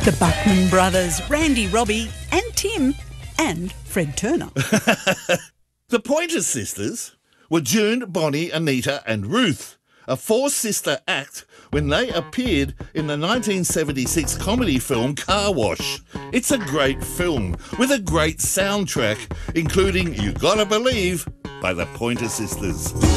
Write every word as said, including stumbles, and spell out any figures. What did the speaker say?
The Buckman brothers, Randy, Robbie and Tim and Fred Turner. The Pointer Sisters were June, Bonnie, Anita and Ruth, a four-sister act when they appeared in the nineteen seventy-six comedy film Car Wash. It's a great film with a great soundtrack, including You Gotta Believe by the Pointer Sisters.